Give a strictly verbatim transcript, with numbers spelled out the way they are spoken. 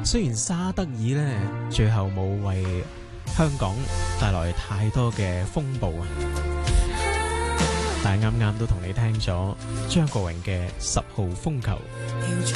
雖然沙德爾呢最後冇為香港帶來太多嘅風暴啊，但係啱啱都同你聽咗張國榮嘅十號風球。